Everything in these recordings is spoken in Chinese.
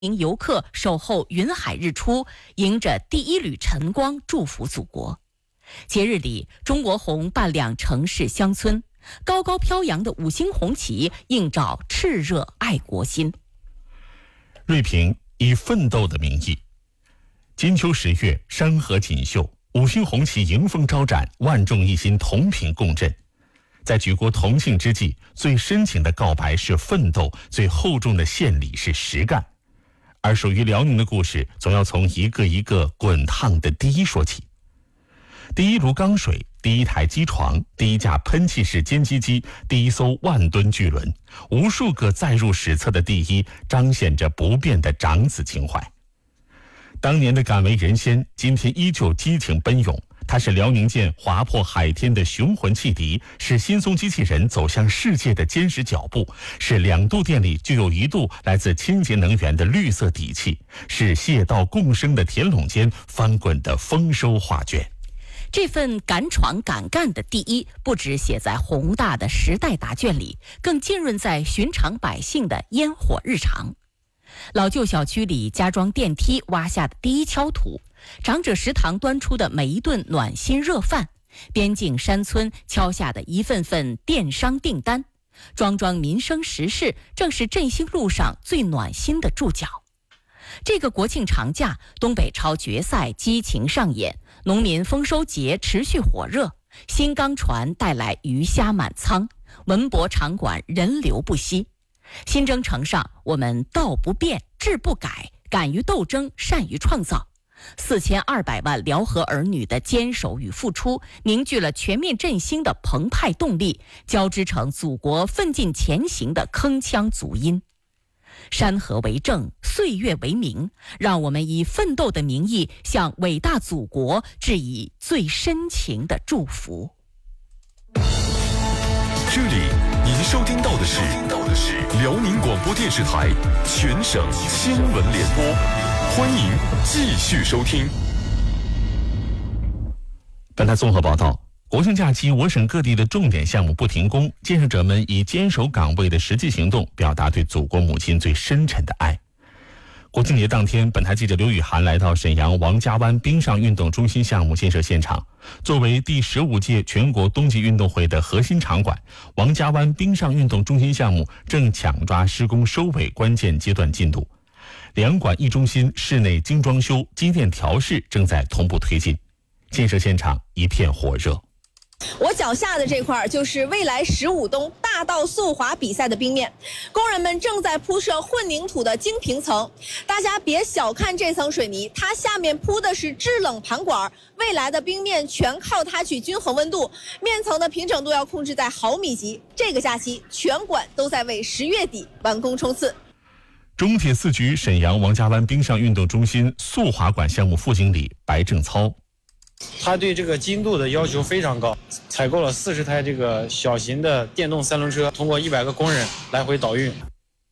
名游客守候云海日出，迎着第一缕晨光祝福祖国。节日里，中国红伴两城市乡村，高高飘扬的5星红旗映照炽热爱国心。 瑞平以奋斗的名义，金秋10月，山河锦绣，5星红旗迎风招展，万众一心，同频共振。在举国同庆之际，最深情的告白是奋斗，最厚重的献礼是实干。而属于辽宁的故事，总要从一个一个滚烫的第一说起。第一炉钢水，第一台机床，第一架喷气式歼击机，第一艘万吨巨轮，无数个载入史册的第一，彰显着不变的长子情怀。当年的敢为人先，今天依旧激情奔涌。它是辽宁舰划破海天的雄浑汽笛，是新松机器人走向世界的坚实脚步，是2度电力就有1度来自清洁能源的绿色底气，是谢道共生的田垄间翻滚的丰收画卷。 这份敢闯敢干的第一，不只写在宏大的时代答卷里，更浸润在寻常百姓的烟火日常。老旧小区里加装电梯挖下的第一锹土，长者食堂端出的每一顿暖心热饭，边境山村敲下的一份份电商订单，桩桩民生实事，正是振兴路上最暖心的注脚。这个国庆长假，东北超决赛激情上演，农民丰收节持续火热，新钢船带来鱼虾满仓，文博场馆人流不息。新征程上，我们道不变，志不改，敢于斗争，善于创造。4200万辽河儿女的坚守与付出，凝聚了全面振兴的澎湃动力，交织成祖国奋进前行的铿锵足音。山河为证，岁月为名，让我们以奋斗的名义，向伟大祖国致以最深情的祝福。 这里您收听到的是辽宁广播电视台全省新闻联播，欢迎继续收听。 本台综合报道，国庆假期，我省各地的重点项目不停工，建设者们以坚守岗位的实际行动，表达对祖国母亲最深沉的爱。国庆节当天，本台记者刘雨涵来到沈阳王家湾冰上运动中心项目建设现场。作为第15届全国冬季运动会的核心场馆，王家湾冰上运动中心项目正抢抓施工收尾关键阶段进度。2馆1中心室内精装修、机电调试正在同步推进，建设现场一片火热。 我脚下的这块就是未来15冬大道速滑比赛的冰面，工人们正在铺设混凝土的精平层。大家别小看这层水泥，它下面铺的是制冷盘管，未来的冰面全靠它去均衡温度，面层的平整度要控制在毫米级。这个假期，全馆都在为10月底完工冲刺。 中铁4局沈阳王家湾冰上运动中心速滑馆项目副经理白正操。 他对这个精度的要求非常高，采购了40台这个小型的电动3轮车，通过100个工人来回导运。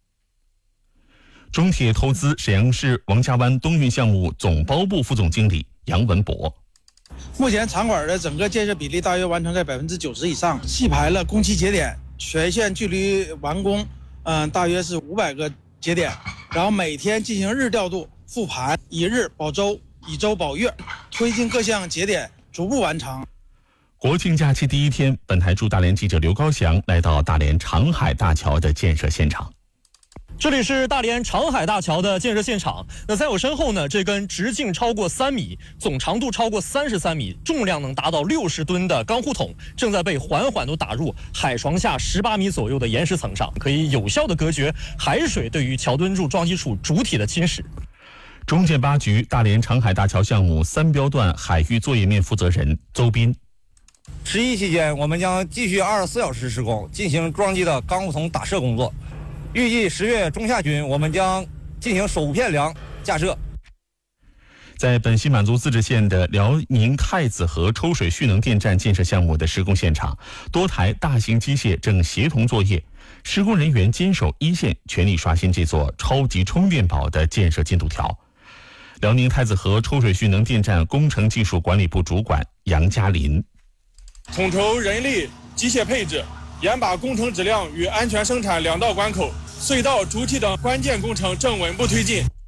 中铁投资沈阳市王家湾冬运项目总包部副总经理杨文博。 目前场馆的整个建设比例大约完成在90%以上，细排了工期节点，全线距离完工大约是500个节点，然后每天进行日调度复盘，以日保周，以周保月，推进各项节点逐步完成。 国庆假期第一天，本台驻大连记者刘高翔来到大连长海大桥的建设现场。 这里是大连长海大桥的建设现场。那在我身后呢，这根直径超过3米、总长度超过33米、重量能达到60吨的钢护筒，正在被缓缓地打入海床下18米左右的岩石层上，可以有效地隔绝海水对于桥墩柱桩基础主体的侵蚀。 中建8局大连长海大桥项目3标段海域作业面负责人邹斌。 11期间，我们将继续24小时施工，进行桩基的钢护筒打设工作。预计10月中下旬，我们将进行首片梁架设。 在本溪满族自治县的辽宁太子河抽水蓄能电站建设项目的施工现场，多台大型机械正协同作业，施工人员坚守一线，全力刷新这座超级充电宝的建设进度条。辽宁太子河抽水蓄能电站工程技术管理部主管杨嘉林。 统筹人力、机械配置，严把工程质量与安全生产2道关口， 隧道主体等关键工程正稳步推进。